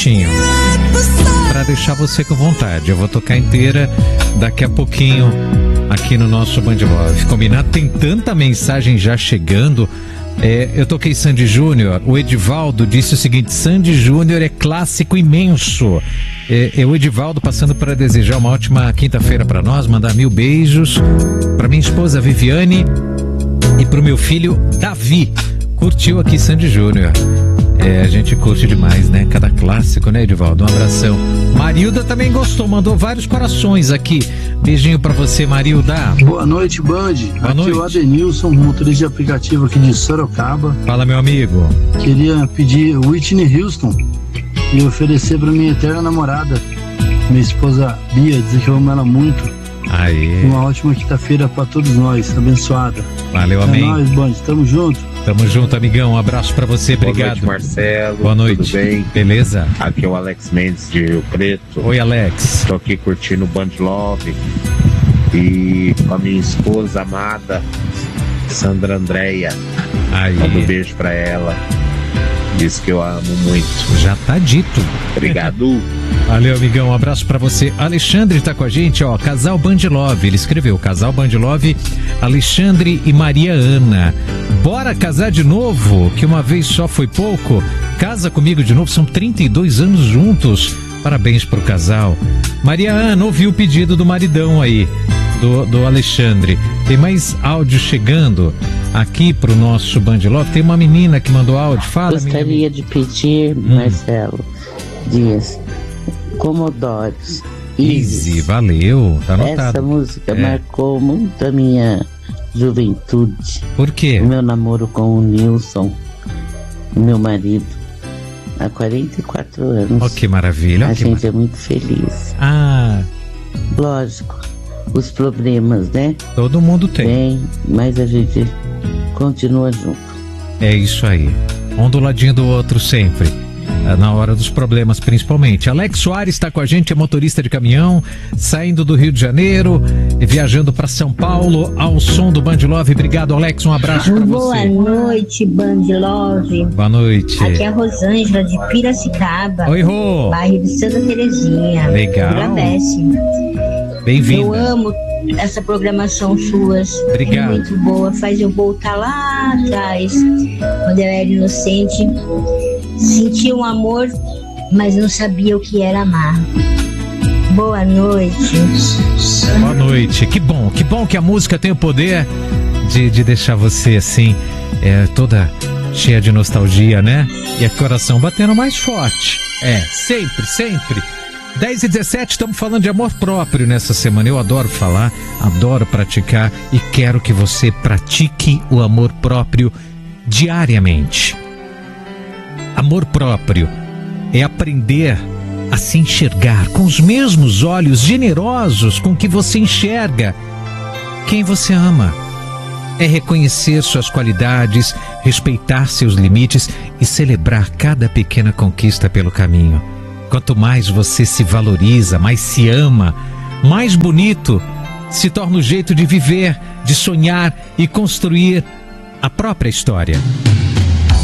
para deixar você com vontade. Eu vou tocar inteira daqui a pouquinho aqui no nosso Band Love. Combinado? Tem tanta mensagem já chegando. Eu toquei Sandy Júnior. O Edivaldo disse o seguinte: Sandy Júnior é clássico imenso. O Edivaldo passando para desejar uma ótima quinta-feira para nós, mandar 1000 beijos para minha esposa Viviane e para o meu filho Davi. Curtiu aqui Sandy Júnior. A gente curte demais, né? Cada clássico, né, Edivaldo? Um abração. Marilda também gostou, mandou vários corações aqui. Beijinho pra você, Marilda. Boa noite, Band. Boa noite. É o Adenilson, motorista de aplicativo aqui de Sorocaba. Fala, meu amigo. Queria pedir Whitney Houston e oferecer pra minha eterna namorada, minha esposa Bia, dizer que eu amo ela muito. Aê. Uma ótima quinta-feira pra todos nós, abençoada. Valeu, amém. É nóis, Band, tamo junto. Tamo junto, amigão. Um abraço pra você, obrigado. Boa noite, Marcelo. Boa noite. Tudo bem? Beleza? Aqui é o Alex Mendes de Rio Preto. Oi, Alex. Tô aqui curtindo o Band Love e com a minha esposa amada, Sandra Andréia. Mando um beijo pra ela. Diz que eu amo muito. Já tá dito. Obrigado. Valeu, amigão. Um abraço pra você. Alexandre tá com a gente, ó. Casal Band Love. Ele escreveu: Casal Band Love, Alexandre e Maria Ana. Bora casar de novo, que uma vez só foi pouco. Casa comigo de novo, são 32 anos juntos. Parabéns pro casal. Maria Ana ouviu o pedido do maridão aí, do Alexandre. Tem mais áudio chegando aqui pro nosso Band Love. Tem uma menina que mandou áudio. Fala, gostaria de pedir, Marcelo Dias, Comodores. Easy, valeu, tá anotado. Essa música marcou muito a minha juventude. Por quê? O meu namoro com o Nilson, meu marido, há 44 anos. Oh, que maravilha. A gente é muito feliz. Lógico, os problemas, né? Todo mundo tem. Mas a gente continua junto. É isso aí. Um do ladinho do outro sempre. Na hora dos problemas, principalmente. Alex Soares está com a gente, é motorista de caminhão, saindo do Rio de Janeiro e viajando para São Paulo ao som do Band Love. Obrigado, Alex, um abraço para você. Boa noite, Band Love. Boa noite. Aqui é a Rosângela de Piracicaba. Oi, Rô. Bairro de Santa Terezinha. Legal. Bem-vinda. Eu amo essa programação suas. Obrigado. É muito boa, faz eu voltar lá atrás, quando eu era inocente. Sentia um amor, mas não sabia o que era amar. Boa noite. Boa noite. Que bom que a música tem o poder de deixar você assim, toda cheia de nostalgia, né? E a coração batendo mais forte. Sempre. 10h17, estamos falando de amor próprio nessa semana. Eu adoro falar, adoro praticar e quero que você pratique o amor próprio diariamente. Amor próprio é aprender a se enxergar com os mesmos olhos generosos com que você enxerga quem você ama. É reconhecer suas qualidades, respeitar seus limites e celebrar cada pequena conquista pelo caminho. Quanto mais você se valoriza, mais se ama, mais bonito se torna o jeito de viver, de sonhar e construir a própria história.